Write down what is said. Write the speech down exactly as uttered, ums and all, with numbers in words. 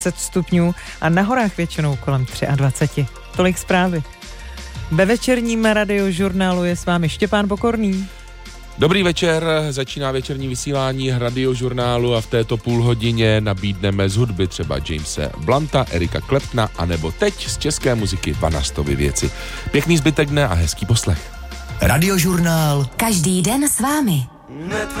stupňů a na horách většinou kolem dvacet tři. Tolik zprávy. Ve večerním radiožurnálu je s vámi Štěpán Pokorný. Dobrý večer, začíná večerní vysílání radiožurnálu a v této půlhodině nabídneme z hudby třeba Jamese Blunta, Erika Claptona anebo teď z české muziky Vanastovy věci. Pěkný zbytek dne a hezký poslech. Radiožurnál. Každý den s vámi.